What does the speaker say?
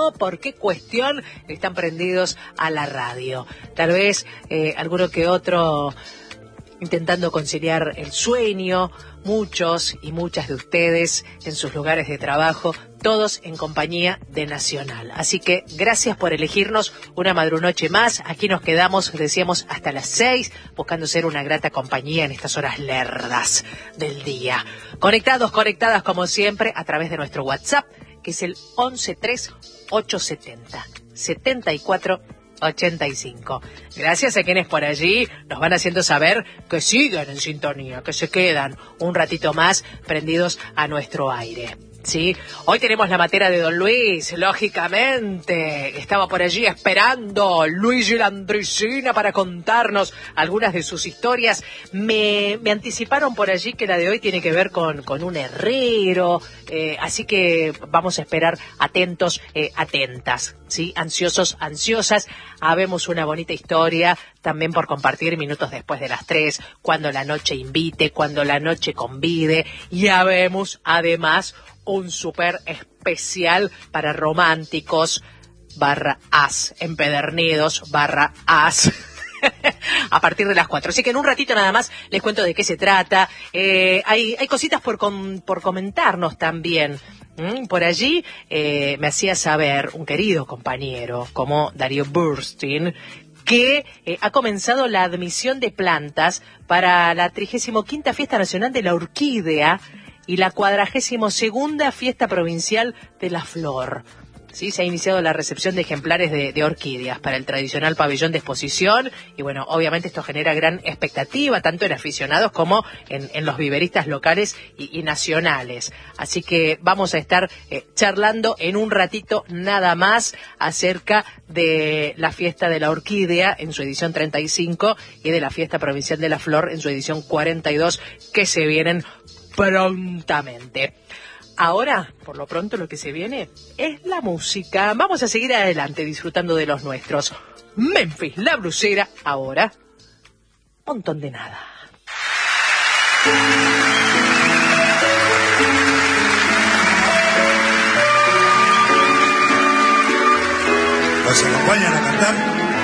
no, por qué cuestión están prendidos a la radio. Tal vez alguno que otro intentando conciliar el sueño, muchos y muchas de ustedes en sus lugares de trabajo, todos en compañía de Nacional. Así que gracias por elegirnos una madrunoche más. Aquí nos quedamos, decíamos, hasta las 6, buscando ser una grata compañía en estas horas lerdas del día. Conectados, conectadas como siempre a través de nuestro WhatsApp, que es el 113870 7485. Gracias a quienes por allí nos van haciendo saber que siguen en sintonía, que se quedan un ratito más prendidos a nuestro aire. Sí, hoy tenemos la matera de don Luis, lógicamente. Estaba por allí esperando Luigi Landricina para contarnos algunas de sus historias. Me anticiparon por allí que la de hoy tiene que ver con un herrero, así que vamos a esperar atentos, atentas, ¿sí? Ansiosos, ansiosas. Habemos una bonita historia también por compartir minutos después de las 3, cuando la noche invite, cuando la noche convide. Y habemos además un súper especial para románticos /as, empedernidos /as, a partir de las 4. Así que en un ratito nada más les cuento de qué se trata. Hay cositas por comentarnos también. Por allí me hacía saber un querido compañero como Darío Burstein que ha comenzado la admisión de plantas para la 35ª Fiesta Nacional de la Orquídea y la 42ª Fiesta Provincial de la Flor. Sí, se ha iniciado la recepción de ejemplares de orquídeas para el tradicional pabellón de exposición y bueno, obviamente esto genera gran expectativa tanto en aficionados como en los viveristas locales y nacionales. Así que vamos a estar charlando en un ratito nada más acerca de la fiesta de la orquídea en su edición 35 y de la fiesta provincial de la flor en su edición 42 que se vienen prontamente. Ahora, por lo pronto, lo que se viene es la música. Vamos a seguir adelante disfrutando de los nuestros. Memphis, la blusera, ahora, montón de nada.